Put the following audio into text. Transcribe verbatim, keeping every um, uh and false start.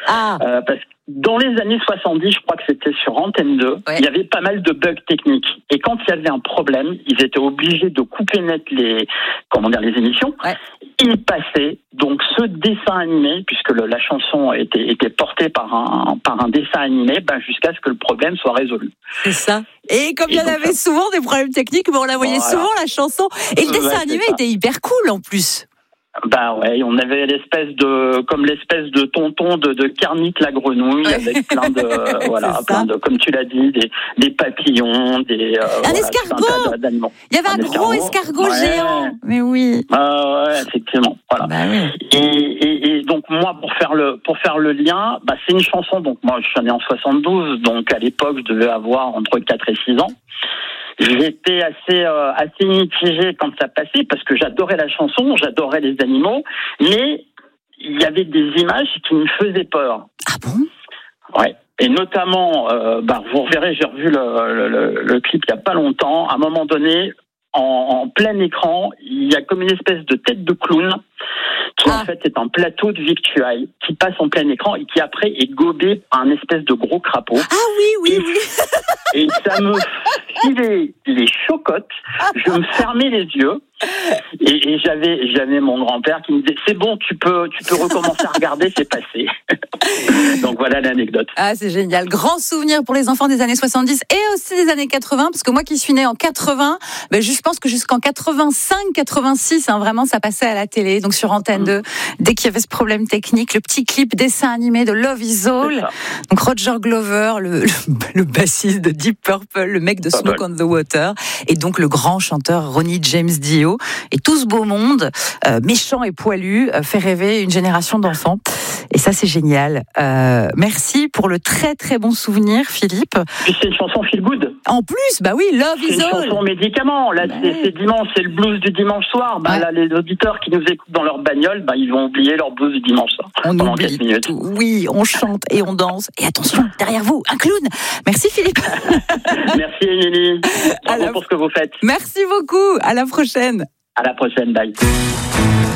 Ah. Euh, parce que dans les années soixante-dix, je crois que c'était sur Antenne deux, ouais. Il y avait pas mal de bugs techniques. Et quand il y avait un problème, ils étaient obligés de couper net les, comment dire, les émissions. Ouais. Ils passaient donc ce dessin animé, puisque le, la chanson était, était portée par un, par un dessin animé, ben jusqu'à ce que le problème soit résolu. C'est ça. Et comme il y en avait ça... souvent des problèmes techniques, ben on la voyait voilà. souvent la chanson. Et le dessin ouais, animé était hyper cool en plus. Bah ouais, on avait l'espèce de, comme l'espèce de tonton de, de Kermit la grenouille, ouais. avec plein de, voilà, plein de, comme tu l'as dit, des, des papillons, des, euh, un voilà, escargot. d'animaux. Il y avait un, un gros escargot, escargot ouais. géant. Mais oui. Euh, ouais, effectivement, voilà. Bah oui. et, et, et donc moi, pour faire le, pour faire le lien, bah c'est une chanson. Donc moi, je suis né en soixante-douze, donc à l'époque, je devais avoir entre quatre et six ans. J'étais assez euh, assez mitigé quand ça passait parce que j'adorais la chanson, j'adorais les animaux, mais il y avait des images qui me faisaient peur. Ah bon ? Ouais. Et notamment, euh, bah, vous reverrez, j'ai revu le, le, le clip il y a pas longtemps. À un moment donné, en, en plein écran, il y a comme une espèce de tête de clown qui ah. en fait est un plateau de victuailles qui passe en plein écran et qui après est gobé par un espèce de gros crapaud. Ah oui, oui, et, oui. Et ça me filait les chocottes, je me fermais les yeux et, et j'avais j'avais mon grand-père qui me disait c'est bon, tu peux tu peux recommencer à regarder, c'est passé. Donc voilà l'anecdote. Ah c'est génial, grand souvenir pour les enfants des années soixante-dix et aussi des années quatre-vingts parce que moi qui suis née en quatre-vingts, ben je pense que jusqu'en quatre-vingt-cinq quatre-vingt-six hein, vraiment ça passait à la télé donc sur Antenne deux dès qu'il y avait ce problème technique, le petit clip dessin animé de Love Is All. Donc Roger Glover, le, le, le bassiste de Deep Purple, le mec de Smoke on the Water et donc le grand chanteur Ronnie James Dio et tout ce beau monde euh, méchant et poilu euh, fait rêver une génération d'enfants et ça c'est génial. Euh, merci pour le très très bon souvenir Philippe. Puis c'est une chanson feel good. En plus bah oui Love Is All. C'est une chanson médicament là bah c'est, c'est dimanche, c'est le blues du dimanche soir. Bah ouais. Là les auditeurs qui nous écoutent dans leur bagnole bah ils vont oublier leur blues du dimanche soir. On pendant oublie quatre minutes. Tout. Oui on chante et on danse et attention derrière vous un clown. Merci Philippe. Merci Émilie. Bravo la... pour ce que vous faites. Merci beaucoup. À la prochaine. À la prochaine. Bye.